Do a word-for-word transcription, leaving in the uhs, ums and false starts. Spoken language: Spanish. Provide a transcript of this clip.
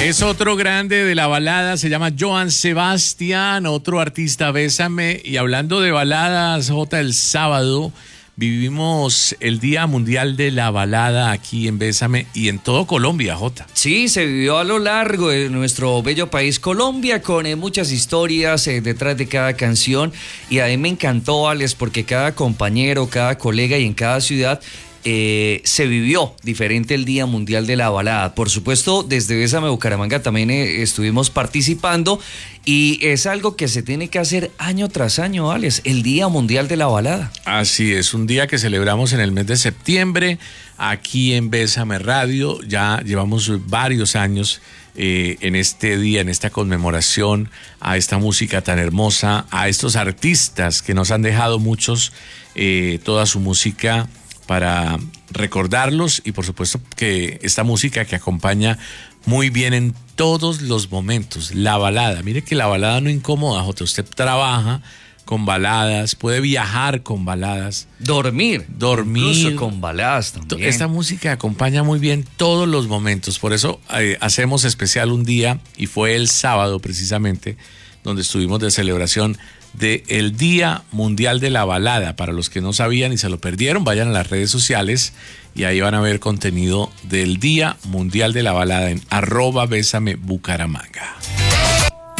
Es otro grande de la balada, se llama Joan Sebastián, otro artista, Bésame. Y hablando de baladas, Jota, el sábado vivimos el Día Mundial de la Balada aquí en Bésame y en todo Colombia, Jota. Sí, se vivió a lo largo de nuestro bello país Colombia con eh, muchas historias eh, detrás de cada canción, y a mí me encantó, Alex, porque cada compañero, cada colega y en cada ciudad Eh, se vivió diferente el Día Mundial de la Balada. Por supuesto, desde Bésame Bucaramanga también eh, estuvimos participando, y es algo que se tiene que hacer año tras año, Alex, el Día Mundial de la Balada. Así es, un día que celebramos en el mes de septiembre aquí en Bésame Radio. Ya llevamos varios años eh, en este día, en esta conmemoración a esta música tan hermosa, a estos artistas que nos han dejado muchos eh, toda su música para recordarlos, y por supuesto que esta música que acompaña muy bien en todos los momentos, la balada. Mire que la balada no incomoda, Jota. Usted trabaja con baladas, puede viajar con baladas, dormir, dormir incluso con baladas también. Esta música acompaña muy bien todos los momentos, por eso eh, hacemos especial un día, y fue el sábado precisamente, donde estuvimos de celebración del Día Mundial de la Balada. Para los que no sabían y se lo perdieron, vayan a las redes sociales y ahí van a ver contenido del Día Mundial de la Balada en arroba Bésame Bucaramanga.